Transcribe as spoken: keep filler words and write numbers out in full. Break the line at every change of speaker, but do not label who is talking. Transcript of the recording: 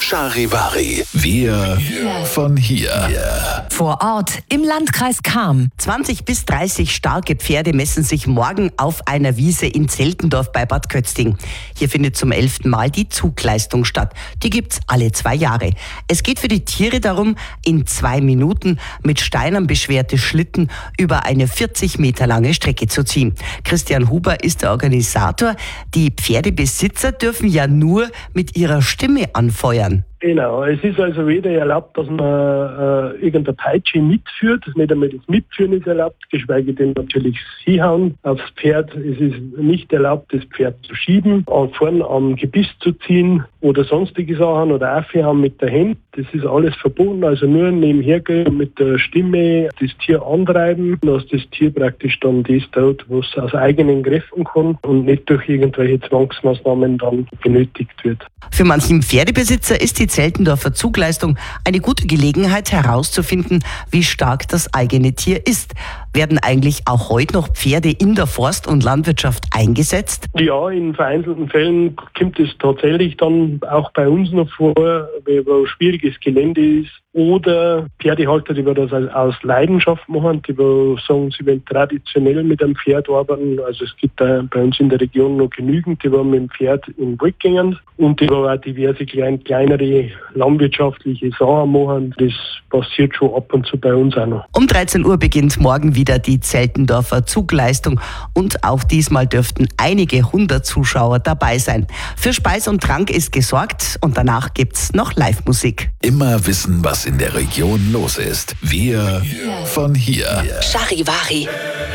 Charivari. Wir von hier.
Vor Ort im Landkreis Cham.
zwanzig bis dreißig starke Pferde messen sich morgen auf einer Wiese in Zeltendorf bei Bad Kötzting. Hier findet zum elften Mal die Zugleistung statt. Die gibt's alle zwei Jahre. Es geht für die Tiere darum, in zwei Minuten mit Steinern beschwerte Schlitten über eine vierzig Meter lange Strecke zu ziehen. Christian Huber ist der Organisator. Die Pferdebesitzer dürfen ja nur mit ihrer Stimme anfeuern.
Genau, es ist also weder erlaubt, dass man äh, irgendeine Peitsche mitführt, nicht einmal das Mitführen ist erlaubt, geschweige denn natürlich das Hinhauen aufs Pferd. Es ist nicht erlaubt, das Pferd zu schieben, vorne am Gebiss zu ziehen oder sonstige Sachen oder aufhauen mit der Hand. Das ist alles verboten, also nur nebenher gehen und mit der Stimme das Tier antreiben, dass das Tier praktisch dann das tut, was es aus eigenen Kräften kann und nicht durch irgendwelche Zwangsmaßnahmen dann benötigt wird.
Für manchen Pferdebesitzer ist die Zeltendorfer Zugleistung eine gute Gelegenheit herauszufinden, wie stark das eigene Tier ist. Werden eigentlich auch heute noch Pferde in der Forst- und Landwirtschaft eingesetzt?
Ja, in vereinzelten Fällen kommt es tatsächlich dann auch bei uns noch vor, wo schwieriges Gelände ist. Oder Pferdehalter, die das aus Leidenschaft machen, die sagen, sie wollen traditionell mit einem Pferd arbeiten. Also es gibt da bei uns in der Region noch genügend, die mit dem Pferd in den Wald gehen und die auch diverse klein, kleinere landwirtschaftliche Sachen machen. Das passiert schon ab und zu bei uns auch noch.
Um dreizehn Uhr beginnt morgen wieder die Zeltendorfer Zugleistung und auch diesmal dürften einige hundert Zuschauer dabei sein. Für Speis und Trank ist gesorgt und danach gibt's noch Live-Musik.
Immer wissen, was in der Region los ist. Wir von hier.
Charivari.